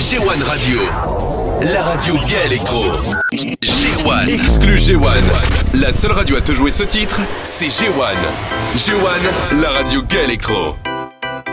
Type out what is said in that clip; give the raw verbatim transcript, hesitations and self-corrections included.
G un Radio, la radio gay électro. G un, exclu G un. La seule radio à te jouer ce titre, c'est G un. G un, la radio gay électro.